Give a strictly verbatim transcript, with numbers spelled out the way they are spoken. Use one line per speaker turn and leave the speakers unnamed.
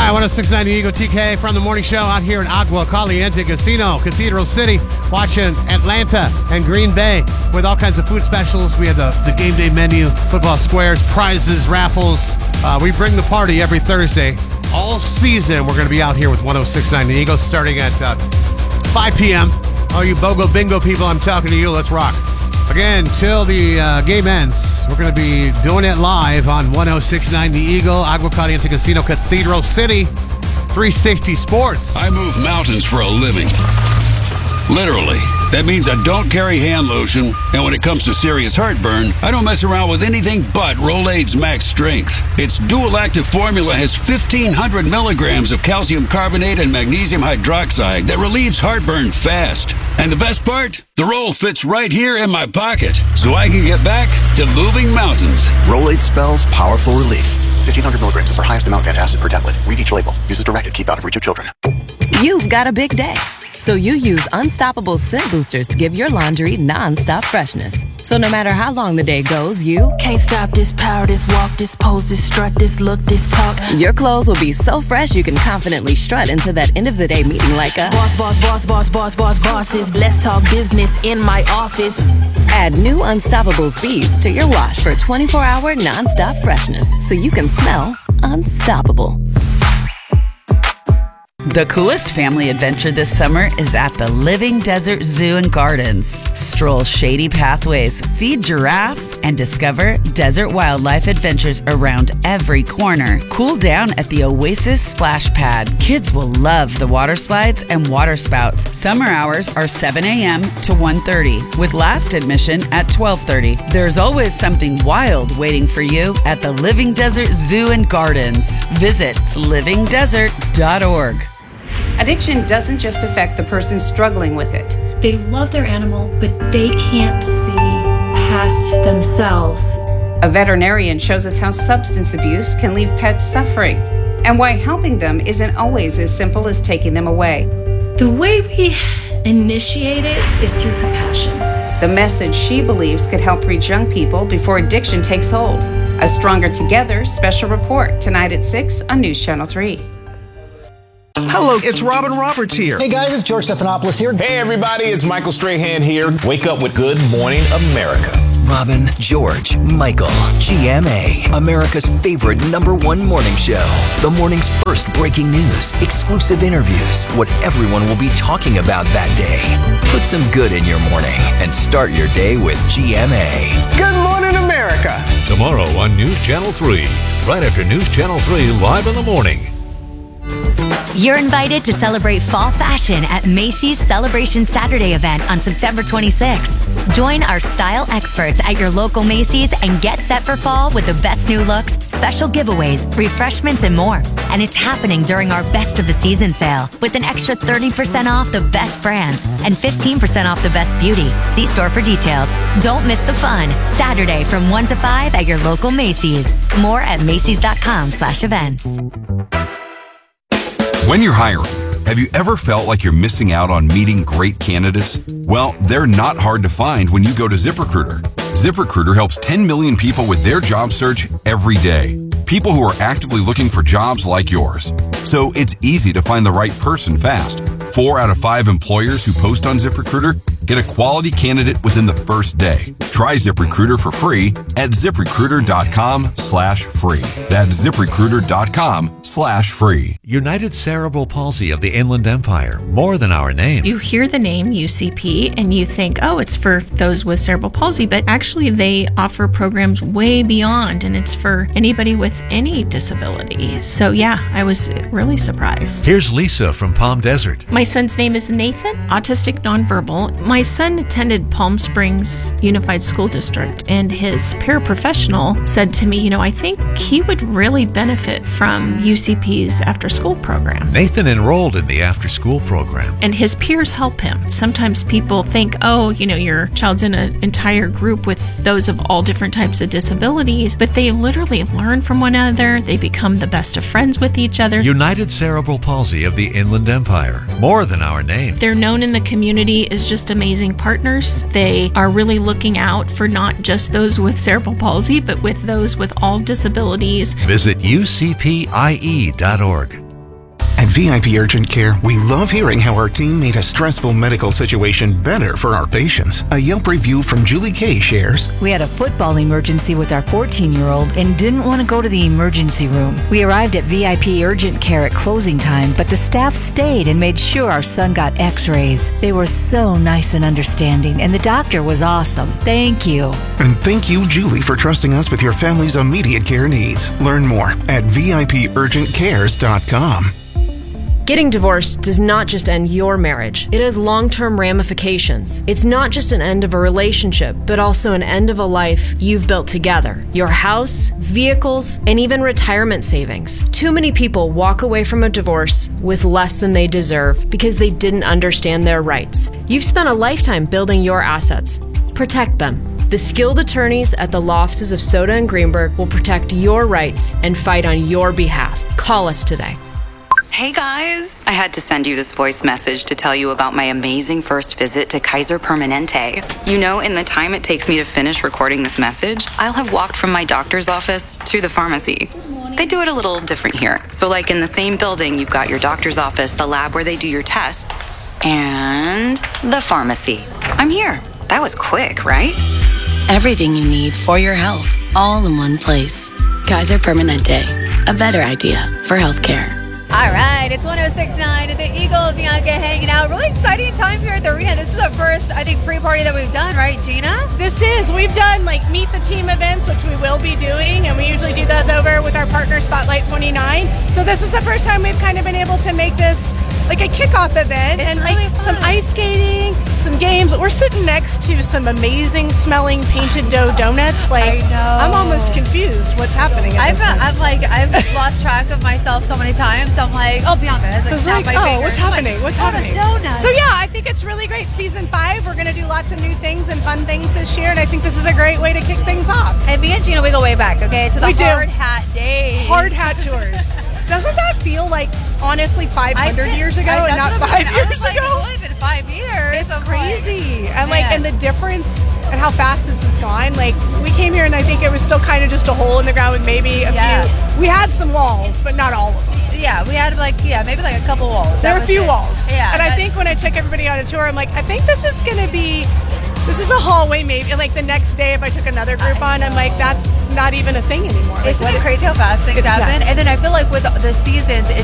right, one oh six point nine The Eagle, T K from the morning show out here in Agua Caliente Casino, Cathedral City, watching Atlanta and Green Bay with all kinds of food specials. We have the, the game day menu, football squares, prizes, raffles. Uh, we bring the party every Thursday. All season, we're going to be out here with one oh six point nine The Eagle starting at uh, five p.m. All you BOGO Bingo people, I'm talking to you. Let's rock. Again, till the uh, game ends, we're going to be doing it live on one oh six point nine The Eagle, Agua Caliente Casino, Cathedral City, three sixty Sports.
I move mountains for a living. Literally. That means I don't carry hand lotion, and when it comes to serious heartburn, I don't mess around with anything but Rolaids Max Strength. Its dual-active formula has fifteen hundred milligrams of calcium carbonate and magnesium hydroxide that relieves heartburn fast. And the best part? The roll fits right here in my pocket, so I can get back to moving mountains.
Rolaids spells powerful relief. fifteen hundred milligrams is our highest amount of antacid per tablet. Read each label. Use as directed. Keep out of reach of children.
You've got a big day, so you use Unstoppable Scent Boosters to give your laundry non-stop freshness. So no matter how long the day goes, you
can't stop this power, this walk, this pose, this strut, this look, this talk.
Your clothes will be so fresh you can confidently strut into that end of the day meeting like a
boss, boss, boss, boss, boss, boss, bosses. Let's talk business in my office.
Add new Unstoppable Speeds to your wash for twenty-four hour non-stop freshness so you can smell unstoppable.
The coolest family adventure this summer is at the Living Desert Zoo and Gardens. Stroll shady pathways, feed giraffes, and discover desert wildlife adventures around every corner. Cool down at the Oasis Splash Pad. Kids will love the water slides and water spouts. Summer hours are seven a.m. to one thirty, with last admission at twelve thirty. There's always something wild waiting for you at the Living Desert Zoo and Gardens. Visit living desert dot org.
Addiction doesn't just affect the person struggling with it.
They love their animal, but they can't see past themselves.
A veterinarian shows us how substance abuse can leave pets suffering and why helping them isn't always as simple as taking them away.
The way we initiate it is through compassion.
The message she believes could help reach young people before addiction takes hold. A Stronger Together special report tonight at six on News Channel three.
Hello, it's Robin Roberts here.
Hey guys, it's George Stephanopoulos here.
Hey everybody, it's Michael Strahan here. Wake up with Good Morning America.
Robin, George, Michael, G M A, America's favorite number one morning show. The morning's first breaking news, exclusive interviews, what everyone will be talking about that day. Put some good in your morning and start your day with G M A.
Good Morning America.
Tomorrow on News Channel three, right after News Channel three Live in the Morning.
You're invited to celebrate fall fashion at Macy's Celebration Saturday event on September twenty-sixth. Join our style experts at your local Macy's and get set for fall with the best new looks, special giveaways, refreshments, and more. And it's happening during our Best of the Season sale with an extra thirty percent off the best brands and fifteen percent off the best beauty. See store for details. Don't miss the fun. Saturday from one to five at your local Macy's. More at Macys.com slash events.
When you're hiring, have you ever felt like you're missing out on meeting great candidates? Well, they're not hard to find when you go to ZipRecruiter. ZipRecruiter helps ten million people with their job search every day. People who are actively looking for jobs like yours. So it's easy to find the right person fast. Four out of five employers who post on ZipRecruiter get a quality candidate within the first day. Try ZipRecruiter for free at ZipRecruiter.com slash free. That's ZipRecruiter.com slash free.
United Cerebral Palsy of the Inland Empire, more than our name.
You hear the name U C P and you think, oh, it's for those with cerebral palsy, but actually they offer programs way beyond, and it's for anybody with any disability. So yeah, I was really surprised.
Here's Lisa from Palm Desert.
My son's name is Nathan, autistic nonverbal. My son attended Palm Springs Unified School District, and his paraprofessional said to me, you know, I think he would really benefit from U C P's after-school program.
Nathan enrolled in the after-school program.
And his peers help him. Sometimes people think, oh, you know, your child's in an entire group with those of all different types of disabilities, but they literally learn from one another. They become the best of friends with each other.
United Cerebral Palsy of the Inland Empire, more than our name.
They're known in the community as just amazing partners. They are really looking out for not just those with cerebral palsy, but with those with all disabilities.
Visit U C P I E dot org.
V I P Urgent Care, we love hearing how our team made a stressful medical situation better for our patients. A Yelp review from Julie Kay shares,
"We had a football emergency with our fourteen-year-old and didn't want to go to the emergency room. We arrived at V I P Urgent Care at closing time, but the staff stayed and made sure our son got x-rays. They were so nice and understanding, and the doctor was awesome. Thank you."
And thank you, Julie, for trusting us with your family's immediate care needs. Learn more at V I P urgent cares dot com.
Getting divorced does not just end your marriage. It has long-term ramifications. It's not just an end of a relationship, but also an end of a life you've built together. Your house, vehicles, and even retirement savings. Too many people walk away from a divorce with less than they deserve because they didn't understand their rights. You've spent a lifetime building your assets. Protect them. The skilled attorneys at the law offices of Soda and Greenberg will protect your rights and fight on your behalf. Call us today.
Hey guys, I had to send you this voice message to tell you about my amazing first visit to Kaiser Permanente. You know, in the time it takes me to finish recording this message, I'll have walked from my doctor's office to the pharmacy. They do it a little different here. So like in the same building, you've got your doctor's office, the lab where they do your tests, and the pharmacy. I'm here. That was quick, right?
Everything you need for your health, all in one place. Kaiser Permanente, a better idea for healthcare.
All right, it's one oh six point nine at the Eagle, Bianca hanging out. Really exciting time here at the arena. This is our first, I think, pre-party that we've done, right, Gina?
This is. We've done like meet the team events, which we will be doing, and we usually do those over with our partner Spotlight twenty-nine. So this is the first time we've kind of been able to make this like a kickoff event.
It's
and
really
like
fun.
Some ice skating, some games. We're sitting next to some amazing smelling painted dough donuts. Like,
I know.
I'm almost confused what's happening. at
I've,
this
I'm
point.
like, I've lost track of myself so many times. I'm like, oh, Bianca, it's like,
It's
snap
like,
my
oh,
fingers.
what's
I'm
happening?
Like,
what's
oh,
happening?
Donuts.
So yeah, I think it's really great. Season five, we're gonna do lots of new things and fun things this year, and I think this is a great way to kick things off.
And me and Gina, we go way back, okay, to the
We do.
hard hat days.
Hard hat tours. Doesn't that feel like honestly five hundred
I-
years ago
I-
and not
that's what I'm
five
saying. I
years
was like,
ago?
It's only been five years.
It's
I'm
crazy.
Like,
and like
man.
and the difference and how fast this has gone. Like we came here and I think it was still kind of just a hole in the ground with maybe a
Yeah.
few. We had some walls, but not all of them.
Yeah, we had like, yeah, maybe like a couple walls.
There
That
were a
was
few
it.
walls.
Yeah.
And I
that-
think when I took everybody on a tour, I'm like, I think this is gonna be this is a hallway maybe. And like the next day if I took another group on, I'm like, that's not even a thing anymore. Like,
Isn't
what
it
is-
crazy how fast things
It's
happen?
nuts.
And then I feel like with the seasons,